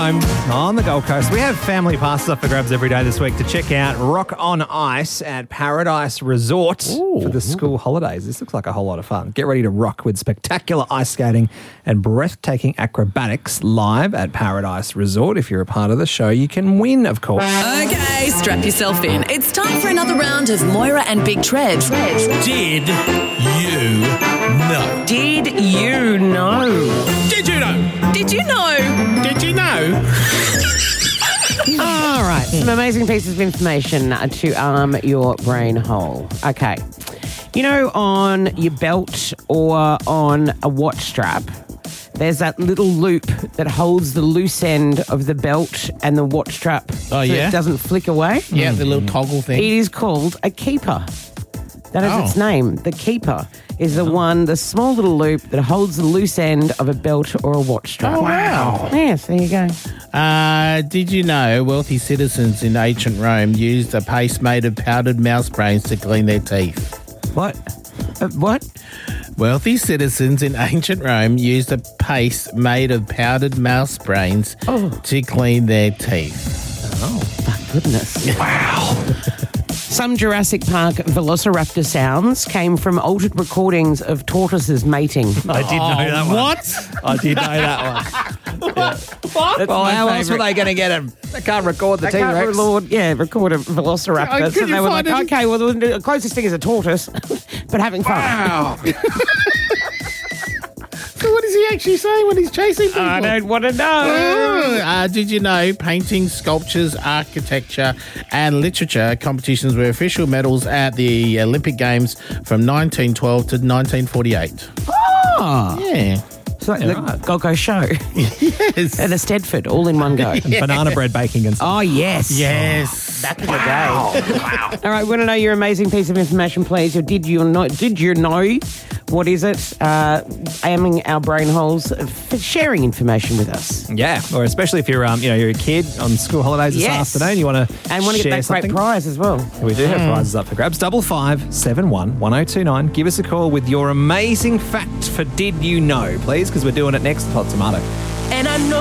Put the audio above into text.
home on the Gold Coast. We have family passes up for grabs every day this week to check out Rock on Ice at Paradise Resort for the school holidays. This looks like a whole lot of fun. Get ready to rock with spectacular ice skating and breathtaking acrobatics live at Paradise Resort. If you're a part of the show, you can win, of course. Okay, strap yourself in. It's time for another round of Moira and Big Trev. Did you know? Did you know? Did you know? Did you know? Did you know? All right, some amazing pieces of information to arm your brain hole. Okay. You know, on your belt or on a watch strap, there's that little loop that holds the loose end of the belt and the watch strap so yeah? it doesn't flick away. Yeah, the little toggle thing. It is called a keeper. That is its name. The keeper is the small little loop that holds the loose end of a belt or a watch strap. Oh, wow. Yes, there you go. Did you know wealthy citizens in ancient Rome used a paste made of powdered mouse brains to clean their teeth? What? What? Wealthy citizens in ancient Rome used a paste made of powdered mouse brains to clean their teeth. Oh, my goodness. Wow. Some Jurassic Park velociraptor sounds came from altered recordings of tortoises mating. I did know that one. What? I did know that one. Yeah. What? Well, how else were they going to get them? They can't record the T-Rex. Record a velociraptor. Could you they were find like, it? okay, well, the closest thing is a tortoise, but having fun. Wow. So what does he actually say when he's chasing people? I don't want to know. Did you know painting, sculptures, architecture and literature competitions were official medals at the Olympic Games from 1912 to 1948? Oh. Yeah. It's like the Gold Coast show. Yes. And a Stedford, all in one go. And banana bread baking and stuff. Oh, yes. Yes. Back in the day. Wow. All right, we want to know your amazing piece of information, please. Or did you know? What is it? Aiming our brain holes for sharing information with us. Yeah, or especially if you're you're a kid on school holidays this afternoon, you want to get that something. great prize as well. We do have prizes up for grabs. 5571 1029. Give us a call with your amazing fact for Did You Know, please, because we're doing it next. Hot Tomato. And I know